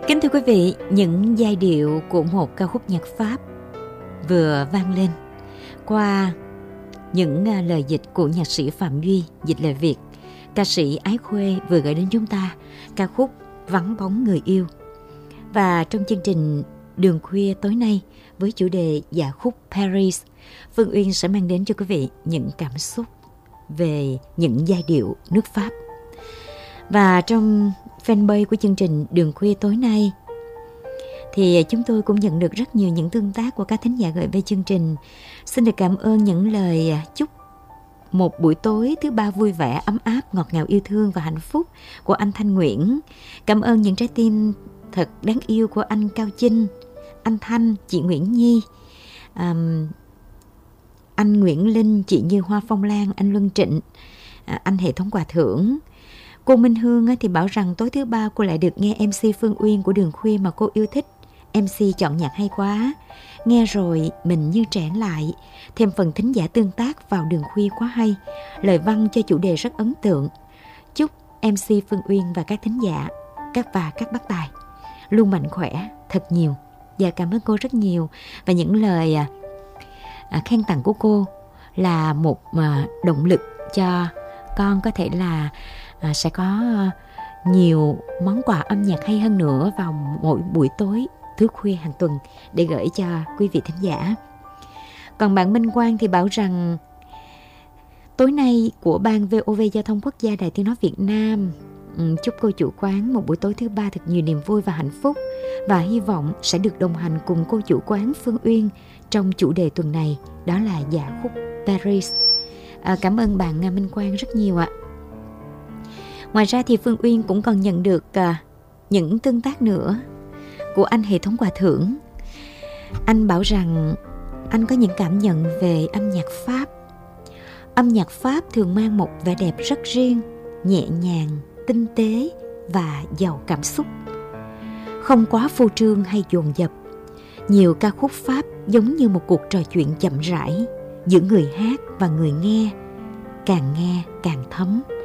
Kính thưa quý vị, những giai điệu của một ca khúc nhạc Pháp vừa vang lên qua những lời dịch của nhạc sĩ Phạm Duy, dịch lời Việt. Ca sĩ Ái Khuê vừa gửi đến chúng ta ca khúc Vắng bóng người yêu. Và trong chương trình Đường khuya tối nay với chủ đề dạ khúc Paris, Phương Uyên sẽ mang đến cho quý vị những cảm xúc về những giai điệu nước Pháp. Và trong fanpage của chương trình Đường khuya tối nay thì chúng tôi cũng nhận được rất nhiều những tương tác của các thính giả gửi về chương trình. Xin được cảm ơn những lời chúc một buổi tối thứ ba vui vẻ, ấm áp, ngọt ngào, yêu thương và hạnh phúc của anh Thanh Nguyễn. Cảm ơn những trái tim thật đáng yêu của anh Cao Chinh, anh Thanh, chị Nguyễn Nhi, anh Nguyễn Linh, chị Như Hoa Phong Lan, anh Luân Trịnh, anh Hệ thống Quà Thưởng. Cô Minh Hương thì bảo rằng tối thứ ba cô lại được nghe MC Phương Uyên của Đường khuya mà cô yêu thích. MC chọn nhạc hay quá. Nghe rồi mình như trẻ lại. Thêm phần thính giả tương tác vào Đường khuya quá hay. Lời văn cho chủ đề rất ấn tượng. Chúc MC Phương Uyên và các thính giả, các bác tài luôn mạnh khỏe thật nhiều. Và cảm ơn cô rất nhiều. Và những lời khen tặng của cô là một động lực cho con có thể là sẽ có nhiều món quà âm nhạc hay hơn nữa vào mỗi buổi tối thứ khuya hàng tuần để gửi cho quý vị thính giả. Còn bạn Minh Quang thì bảo rằng tối nay của ban VOV Giao thông Quốc gia Đài Tiếng nói Việt Nam chúc cô chủ quán một buổi tối thứ ba thật nhiều niềm vui và hạnh phúc, và hy vọng sẽ được đồng hành cùng cô chủ quán Phương Uyên trong chủ đề tuần này, đó là dạ khúc Paris. Cảm ơn bạn Minh Quang rất nhiều ạ. Ngoài ra thì Phương Uyên cũng còn nhận được những tương tác nữa của anh Hệ thống Quà Thưởng. Anh bảo rằng anh có những cảm nhận về âm nhạc Pháp. Âm nhạc Pháp thường mang một vẻ đẹp rất riêng, nhẹ nhàng, tinh tế và giàu cảm xúc. Không quá phô trương hay dồn dập. Nhiều ca khúc Pháp giống như một cuộc trò chuyện chậm rãi giữa người hát và người nghe càng thấm.